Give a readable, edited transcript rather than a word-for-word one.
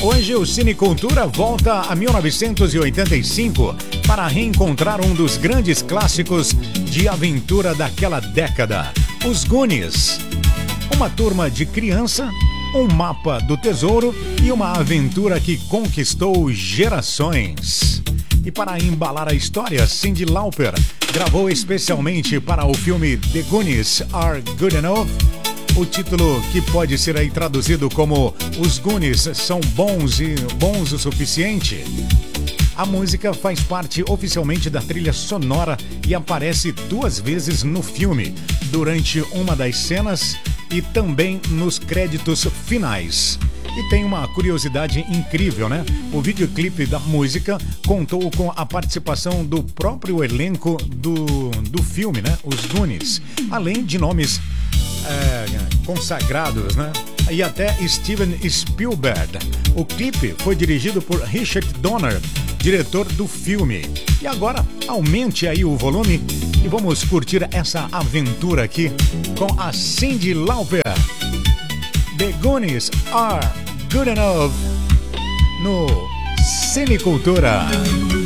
Hoje o Cinecultura volta a 1985 para reencontrar um dos grandes clássicos de aventura daquela década, Os Goonies. Uma turma de criança, um mapa do tesouro e uma aventura que conquistou gerações. E para embalar a história, Cyndi Lauper gravou especialmente para o filme The Goonies Are Good Enough, o título que pode ser aí traduzido como Os Goonies são bons o suficiente. A música faz parte oficialmente da trilha sonora e aparece 2 vezes no filme, durante uma das cenas e também nos créditos finais. E tem uma curiosidade incrível, né? O videoclipe da música contou com a participação do próprio elenco do filme, né? Os Goonies, além de nomes consagrados, né? E até Steven Spielberg. O clipe foi dirigido por Richard Donner, diretor do filme. E agora aumente aí o volume e vamos curtir essa aventura aqui com a Cyndi Lauper. The Goonies Are Good Enough no Cinecultura.